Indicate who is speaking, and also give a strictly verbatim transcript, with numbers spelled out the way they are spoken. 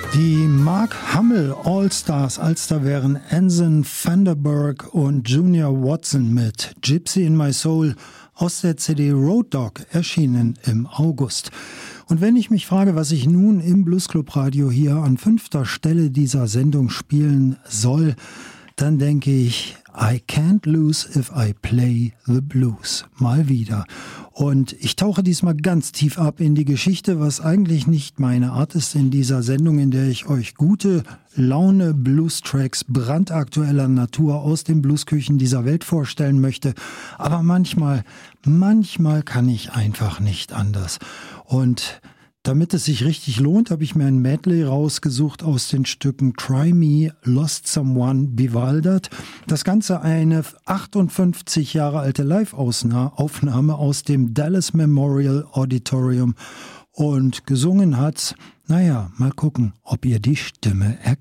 Speaker 1: Die Mark Hamill All-Stars, als da wären Anson Vanderburg und Junior Watson mit Gypsy in My Soul aus der C D Road Dog, erschienen im August. Und wenn ich mich frage, was ich nun im Bluesclub Radio hier an fünfter Stelle dieser Sendung spielen soll, dann denke ich, I can't lose if I play the blues. Mal wieder. Und ich tauche diesmal ganz tief ab in die Geschichte, was eigentlich nicht meine Art ist in dieser Sendung, in der ich euch gute Laune Blues-Tracks brandaktueller Natur aus den Bluesküchen dieser Welt vorstellen möchte. Aber manchmal, manchmal kann ich einfach nicht anders. Und damit es sich richtig lohnt, habe ich mir ein Medley rausgesucht aus den Stücken Try Me, Lost Someone, Bewildered. Das Ganze eine achtundfünfzig Jahre alte Live-Aufnahme aus dem Dallas Memorial Auditorium. Und gesungen hat's, naja, mal gucken, ob ihr die Stimme erkennt.